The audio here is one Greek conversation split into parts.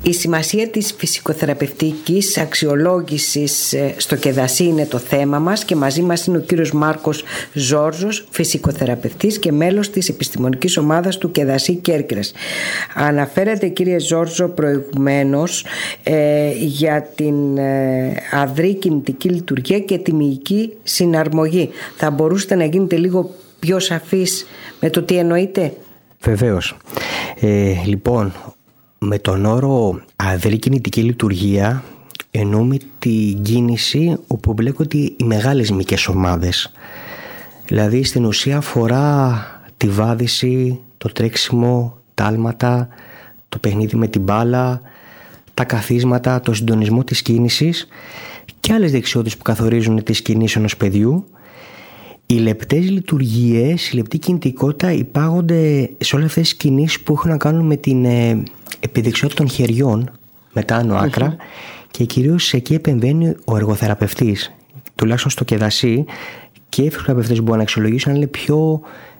Η σημασία της φυσικοθεραπευτικής αξιολόγησης στο Κεδασί είναι το θέμα μας και μαζί μας είναι ο κύριος Μάρκος Ζόρζος, φυσικοθεραπευτής και μέλος της επιστημονικής ομάδας του Κεδασί Κέρκυρας. Αναφέρατε, κύριε Ζόρζο, προηγουμένως για την αδρή κινητική λειτουργία και τη μυϊκή συναρμογή. Θα μπορούσατε να γίνετε λίγο πιο σαφείς με το τι εννοείτε? Βεβαίως. Λοιπόν, με τον όρο αδρή κινητική λειτουργία εννοούμε την κίνηση όπου μπλέκονται οι μεγάλες μυϊκές ομάδες. Δηλαδή στην ουσία αφορά τη βάδιση, το τρέξιμο, τα άλματα, το παιχνίδι με την μπάλα, τα καθίσματα, το συντονισμό της κίνησης και άλλες δεξιότητες που καθορίζουν τις κινήσεις ενός παιδιού. Οι λεπτές λειτουργίες, η λεπτή κινητικότητα υπάγονται σε όλες αυτές τις κινήσεις που έχουν να κάνουν με την επιδεξιότητα των χεριών με τα άνω άκρα και κυρίως εκεί επεμβαίνει ο εργοθεραπευτής. Τουλάχιστον στο Κεδασί και οι εργοθεραπευτές μπορούν να αξιολογήσουν αν είναι πιο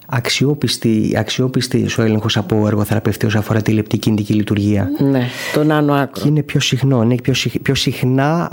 αξιόπιστη ο έλεγχος από εργοθεραπευτή όσον αφορά τη λεπτή κινητική λειτουργία. Ναι, τον άνω άκρο. Και είναι πιο συχνό, πιο συχνά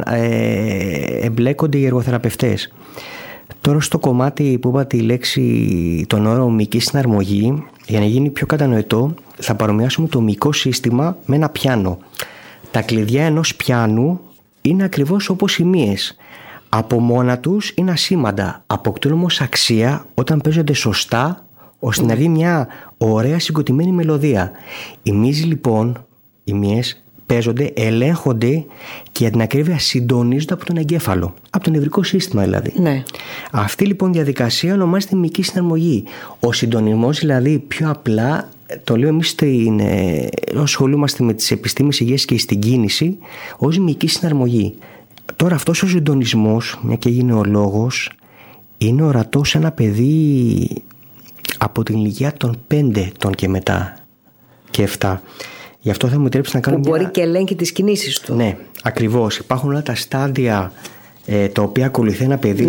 εμπλέκονται οι εργοθεραπευτές. Τώρα στο κομμάτι που είπα τη λέξη, τον όρο μυϊκή συναρμογή, για να γίνει πιο κατανοητό θα παρομοιάσουμε το μυϊκό σύστημα με ένα πιάνο. Τα κλειδιά ενός πιάνου είναι ακριβώς όπως οι μύες. Από μόνα τους είναι ασήμαντα, αποκτούν όμως αξία όταν παίζονται σωστά ώστε να βγει μια ωραία συγκωτημένη μελωδία. Οι μύες λοιπόν, οι μύες παίζονται, ελέγχονται και για την ακρίβεια συντονίζονται από τον εγκέφαλο, από το νευρικό σύστημα δηλαδή. Ναι. Αυτή λοιπόν η διαδικασία ονομάζεται μυϊκή συναρμογή. Ο συντονισμός δηλαδή πιο απλά, το λέω εμείς ασχολούμαστε με τις επιστήμες υγείας και στην κίνηση ως μυϊκή συναρμογή. Τώρα αυτός ο συντονισμός, μια και έγινε ο λόγος, είναι ορατός σε ένα παιδί από την ηλικία των 5 ετών και μετά και 7. Γι' αυτό θα μου επιτρέψει να κάνω. Που μπορεί και ελέγχει τις κινήσεις του. Ναι, ακριβώς. Υπάρχουν όλα τα στάδια τα οποία ακολουθεί ένα παιδί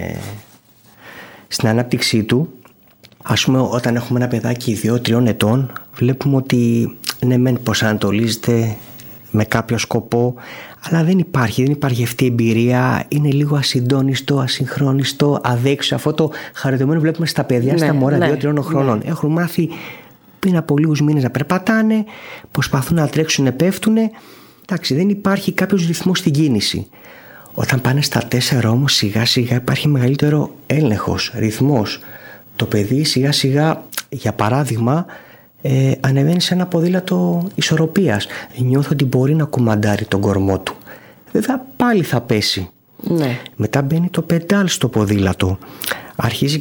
στην ανάπτυξή του. Ας πούμε, όταν έχουμε ένα παιδάκι 2-3 ετών, βλέπουμε ότι ναι, μεν προσανατολίζεται με κάποιο σκοπό, αλλά δεν υπάρχει αυτή η εμπειρία. Είναι λίγο ασυντόνιστο, ασυγχρόνιστο, αδέξιο. Αυτό το χαρακτηρισμένο βλέπουμε στα παιδιά, στα μωρά 2-3 χρόνων. Έχουν μάθει πριν από λίγους μήνες να περπατάνε, προσπαθούν να τρέξουν, πέφτουν. Εντάξει, δεν υπάρχει κάποιος ρυθμός στην κίνηση. Όταν πάνε στα 4 όμως, σιγά σιγά υπάρχει μεγαλύτερο έλεγχος, ρυθμός. Το παιδί σιγά σιγά, για παράδειγμα, ανεβαίνει σε ένα ποδήλατο ισορροπίας. Νιώθει ότι μπορεί να κουμαντάρει τον κορμό του. Βέβαια πάλι θα πέσει. Ναι. Μετά μπαίνει το πεντάλ στο ποδήλατο. Αρχίζει